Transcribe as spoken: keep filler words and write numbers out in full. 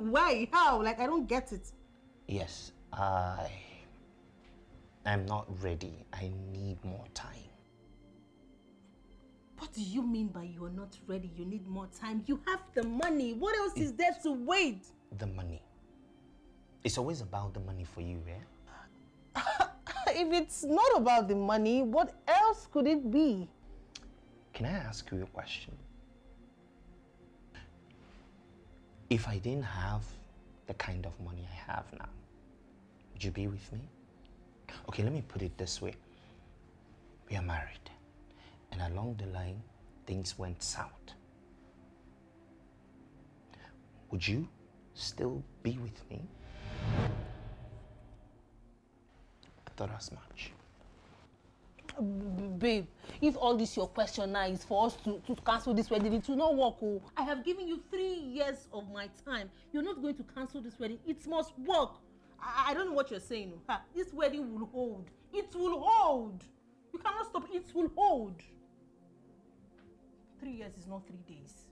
Why? How? Like, I don't get it. Yes, I... I'm not ready. I need more time. What do you mean by you're not ready? You need more time? You have the money. What else is there to wait? The money. It's always about the money for you, eh? If it's not about the money, what else could it be? Can I ask you a question? If I didn't have the kind of money I have now, would you be with me? Okay, let me put it this way. We are married, and along the line, things went south. Would you still be with me? I thought as much. Babe, if all this your question now is for us to, to cancel this wedding, it will not work. Oh. I have given you three years of my time. You're not going to cancel this wedding. It must work. I, I don't know what you're saying. Ha, this wedding will hold. It will hold. You cannot stop. It will hold. Three years is not three days.